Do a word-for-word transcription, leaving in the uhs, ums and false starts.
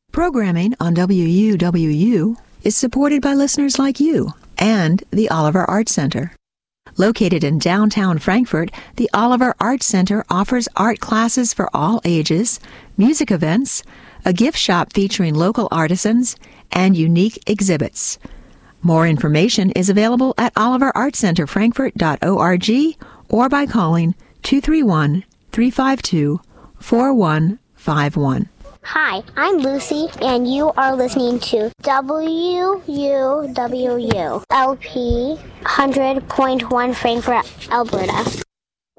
Programming on W U W U is supported by listeners like you and the Oliver Arts Center. Located in downtown Frankfort, the Oliver Arts Center offers art classes for all ages, music events, a gift shop featuring local artisans, and unique exhibits. More information is available at oliver arts center frankfort dot org or by calling two three one, three five two, four one five one. Hi, I'm Lucy, and you are listening to W U W U L P one hundred point one Frankfort, Alberta.